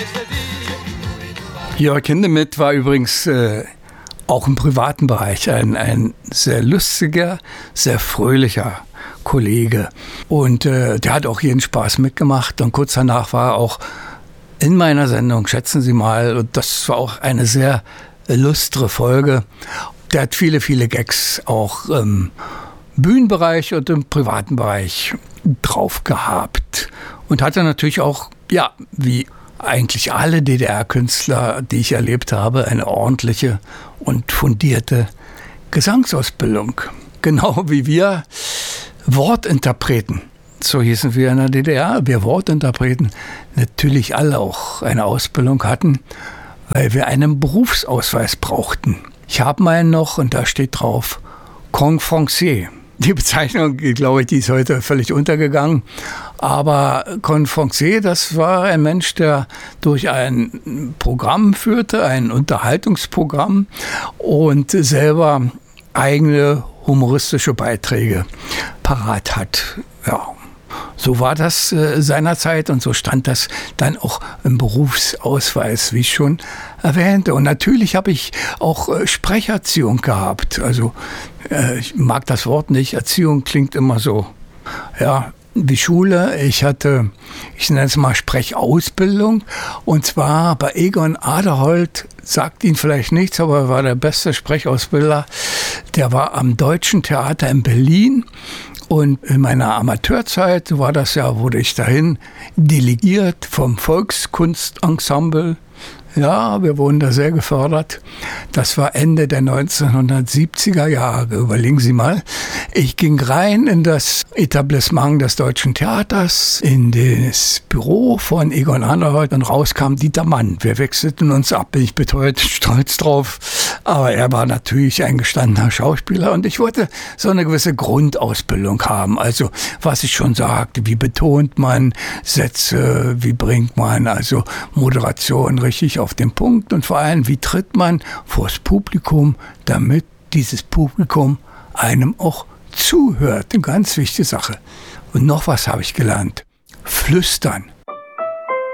Jörg Hindemith war übrigens auch im privaten Bereich ein sehr lustiger, sehr fröhlicher Kollege. Und der hat auch jeden Spaß mitgemacht. Und kurz danach war er auch in meiner Sendung, schätzen Sie mal, und das war auch eine sehr lustre Folge. Der hat viele, viele Gags auch im Bühnenbereich und im privaten Bereich drauf gehabt. Und hatte natürlich auch, ja, wie eigentlich alle DDR-Künstler, die ich erlebt habe, eine ordentliche und fundierte Gesangsausbildung. Genau wie wir Wortinterpreten, so hießen wir in der DDR, wir Wortinterpreten natürlich alle auch eine Ausbildung hatten, weil wir einen Berufsausweis brauchten. Ich habe meinen noch und da steht drauf Conférencier. Die Bezeichnung, glaube ich, die ist heute völlig untergegangen. Aber Conférencier, das war ein Mensch, der durch ein Programm führte, ein Unterhaltungsprogramm und selber eigene humoristische Beiträge parat hat. Ja, so war das seinerzeit und so stand das dann auch im Berufsausweis, wie ich schon erwähnte. Und natürlich habe ich auch Sprecherziehung gehabt. Also ich mag das Wort nicht. Erziehung klingt immer so, ja, wie Schule. Ich nenne es mal Sprechausbildung. Und zwar bei Egon Aderholt, sagt Ihnen vielleicht nichts, aber er war der beste Sprechausbilder. Der war am Deutschen Theater in Berlin. Und in meiner Amateurzeit wurde ich dahin delegiert vom Volkskunstensemble. Ja, wir wurden da sehr gefördert. Das war Ende der 1970er Jahre. Überlegen Sie mal. Ich ging rein in das Etablissement des Deutschen Theaters, in das Büro von Egon Aderholt und raus kam Dieter Mann. Wir wechselten uns ab, bin ich bis heute stolz drauf. Aber er war natürlich ein gestandener Schauspieler und ich wollte so eine gewisse Grundausbildung haben. Also was ich schon sagte, wie betont man Sätze, wie bringt man also Moderation richtig auf den Punkt und vor allem, wie tritt man vors Publikum, damit dieses Publikum einem auch zuhört. Eine ganz wichtige Sache. Und noch was habe ich gelernt. Flüstern.